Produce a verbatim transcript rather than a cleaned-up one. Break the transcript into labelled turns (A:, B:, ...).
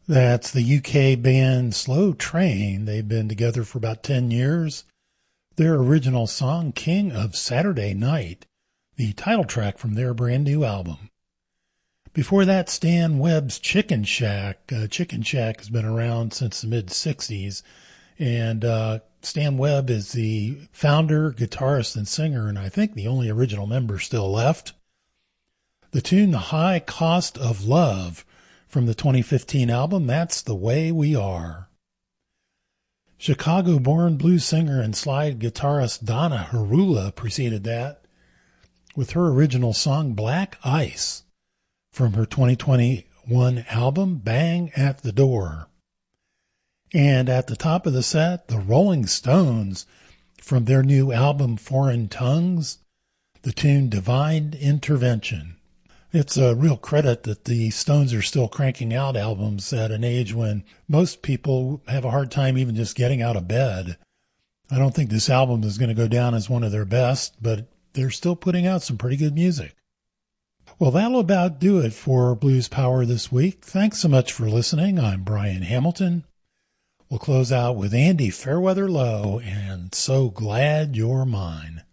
A: That's the U K band Slow Train. They've been together for about ten years. Their original song, King of Saturday Night, the title track from their brand new album. Before that, Stan Webb's Chicken Shack. Uh, Chicken Shack has been around since the mid-sixties, and uh, Stan Webb is the founder, guitarist, and singer, and I think the only original member still left. The tune, The High Cost of Love, from the twenty fifteen album, That's the Way We Are. Chicago-born blues singer and slide guitarist Donna Harula preceded that with her original song Black Ice from her twenty twenty-one album Bang at the Door. And at the top of the set, the Rolling Stones from their new album Foreign Tongues, the tune Divine Intervention. It's a real credit that the Stones are still cranking out albums at an age when most people have a hard time even just getting out of bed. I don't think this album is going to go down as one of their best, but they're still putting out some pretty good music. Well, that'll about do it for Blues Power this week. Thanks so much for listening. I'm Brian Hamilton. We'll close out with Andy Fairweather Low and So Glad You're Mine.